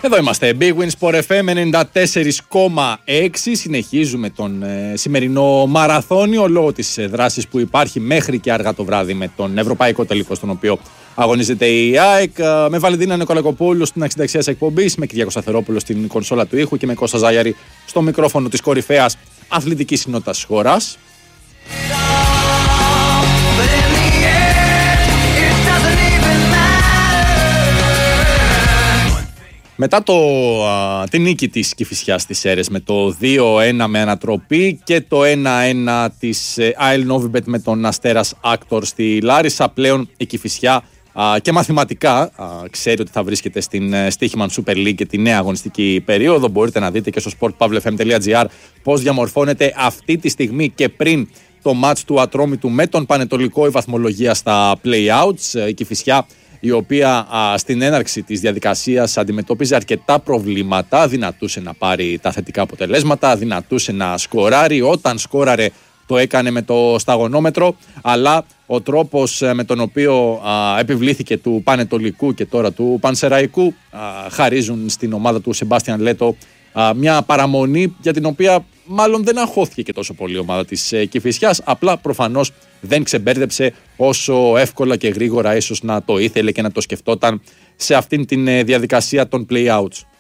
Εδώ είμαστε, Big Win Sport FM 94,6. Συνεχίζουμε τον σημερινό μαραθώνιο λόγω της δράσης που υπάρχει μέχρι και αργά το βράδυ με τον Ευρωπαϊκό Τελικό, στον οποίο αγωνίζεται η ΑΕΚ. Με Βαλεντίνα Νικολακοπούλου στην αξιδαξία εκπομπής, με Κυριάκο Σταθερόπουλο στην κονσόλα του ήχου και με Κώστα Ζάγιαρη στο μικρόφωνο της κορυφαίας αθλητικής συνότητας της χώρας. Μετά την νίκη της Κηφισιάς στις Σέρρες με το 2-1 με ανατροπή και το 1-1 της ΑΕΛ Novibet με τον Αστέρας Άκτορ στη Λάρισα, πλέον η Κηφισιά και μαθηματικά ξέρει ότι θα βρίσκεται στην Στοίχημαν Super League και τη νέα αγωνιστική περίοδο. Μπορείτε να δείτε και στο sportpavlefm.gr πώς διαμορφώνεται αυτή τη στιγμή και πριν το μάτς του Ατρόμητου με τον Πανετολικό η βαθμολογία στα play-outs. Η Κηφισιά, η οποία στην έναρξη της διαδικασίας αντιμετώπιζε αρκετά προβλήματα, δυνατούσε να πάρει τα θετικά αποτελέσματα, δυνατούσε να σκοράρει. Όταν σκόραρε το έκανε με το σταγονόμετρο, αλλά ο τρόπος με τον οποίο επιβλήθηκε του Πανετολικού και τώρα του Πανσεραϊκού χαρίζουν στην ομάδα του Σεμπάστιαν Λέτο μια παραμονή για την οποία μάλλον δεν αγχώθηκε και τόσο πολύ η ομάδα της Κηφισιάς, απλά προφανώς δεν ξεμπέρδεψε όσο εύκολα και γρήγορα ίσως να το ήθελε και να το σκεφτόταν σε αυτήν την διαδικασία των play-outs.